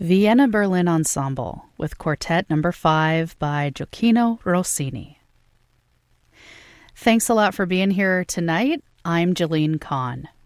Vienna Berlin Ensemble with Quartet No. 5 by Gioacchino Rossini. Thanks a lot for being here tonight. I'm Jalene Kahn.